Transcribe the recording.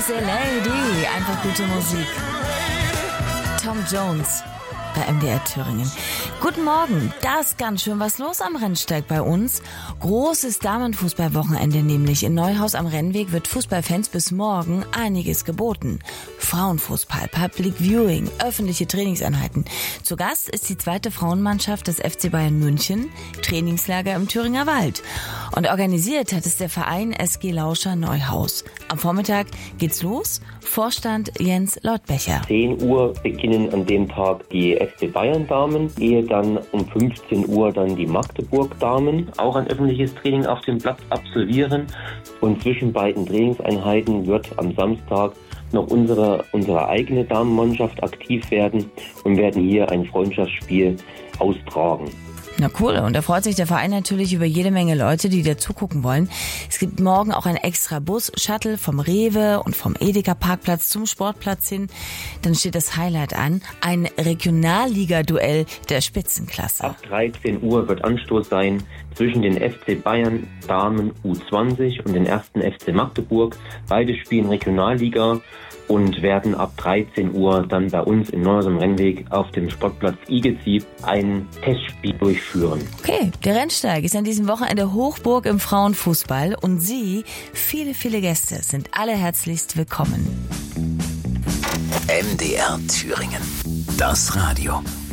ist der Lady, einfach gute Musik. Tom Jones bei MDR Thüringen. Guten Morgen, da ist ganz schön was los am Rennsteig bei uns. Großes Damenfußballwochenende nämlich. In Neuhaus am Rennweg wird Fußballfans bis morgen einiges geboten. Frauenfußball, Public Viewing, öffentliche Trainingseinheiten. Zu Gast ist die zweite Frauenmannschaft des FC Bayern München, Trainingslager im Thüringer Wald. Und organisiert hat es der Verein SG Lauscher Neuhaus. Am Vormittag geht's los. Vorstand Jens Lautbecher. 10 Uhr beginnen an dem Tag die FC Bayern Damen, ehe dann um 15 Uhr dann die Magdeburg Damen auch ein öffentliches Training auf dem Platz absolvieren. Und zwischen beiden Trainingseinheiten wird am Samstag noch unsere eigene Damenmannschaft aktiv werden und werden hier ein Freundschaftsspiel austragen. Na cool, und da freut sich der Verein natürlich über jede Menge Leute, die da zugucken wollen. Es gibt morgen auch ein extra Bus-Shuttle vom Rewe und vom Edeka-Parkplatz zum Sportplatz hin. Dann steht das Highlight an, ein Regionalliga-Duell der Spitzenklasse. Ab 13 Uhr wird Anstoß sein zwischen den FC Bayern Damen U20 und den 1. FC Magdeburg. Beide spielen Regionalliga und werden ab 13 Uhr dann bei uns in Neuhaus am Rennweg auf dem Sportplatz Igezib ein Testspiel durchführen. Okay, der Rennsteig ist an diesem Wochenende Hochburg im Frauenfußball und Sie, viele, viele Gäste, sind alle herzlichst willkommen. MDR Thüringen. Das Radio.